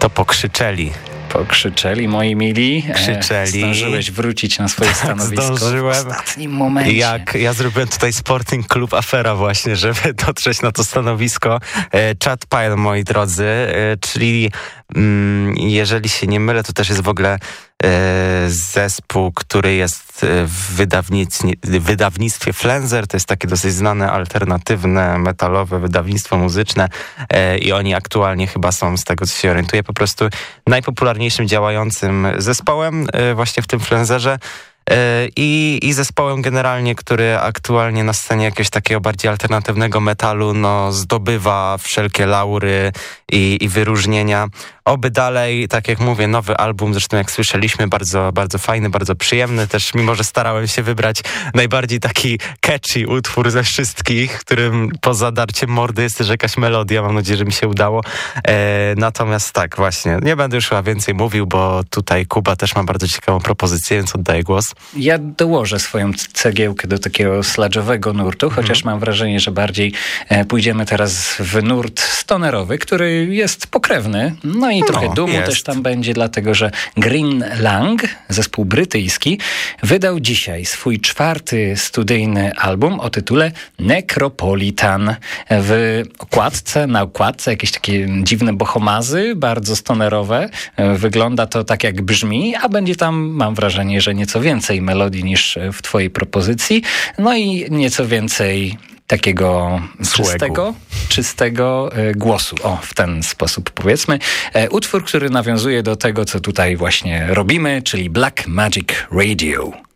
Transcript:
To pokrzyczeli. Pokrzyczeli, moi mili. Krzyczeli. Zdążyłeś wrócić na swoje stanowisko zdążyłem. w ostatnim momencie. Ja zrobiłem tutaj Sporting Club Afera właśnie, żeby dotrzeć na to stanowisko. Chad Pile, moi drodzy, czyli jeżeli się nie mylę, to też jest w ogóle zespół, który jest w wydawnictwie Flenser. To jest takie dosyć znane, alternatywne, metalowe wydawnictwo muzyczne i oni aktualnie chyba są, z tego co się orientuję, po prostu najpopularniejszym działającym zespołem właśnie w tym Flenserze. I zespołem generalnie, który aktualnie na scenie jakiegoś takiego bardziej alternatywnego metalu zdobywa wszelkie laury i wyróżnienia. Oby dalej, tak jak mówię, nowy album, zresztą jak słyszeliśmy, bardzo, bardzo fajny, bardzo przyjemny też, mimo że starałem się wybrać najbardziej taki catchy utwór ze wszystkich, którym poza darciem mordy jest też jakaś melodia, mam nadzieję, że mi się udało. Natomiast tak, właśnie, nie będę już chyba więcej mówił, bo tutaj Kuba też ma bardzo ciekawą propozycję, więc oddaję głos. Ja dołożę swoją cegiełkę do takiego sludge'owego nurtu, chociaż mam wrażenie, że bardziej pójdziemy teraz w nurt stonerowy, który jest pokrewny. No i trochę dumu też tam będzie, dlatego że Green Lang, zespół brytyjski, wydał dzisiaj swój 4. studyjny album o tytule Necropolitan. Na okładce jakieś takie dziwne bohomazy, bardzo stonerowe. Wygląda to tak, jak brzmi, a będzie tam, mam wrażenie, że nieco więcej melodii niż w twojej propozycji. No i nieco więcej takiego czystego głosu. O, w ten sposób powiedzmy. Utwór, który nawiązuje do tego, co tutaj właśnie robimy, czyli Black Magic Radio.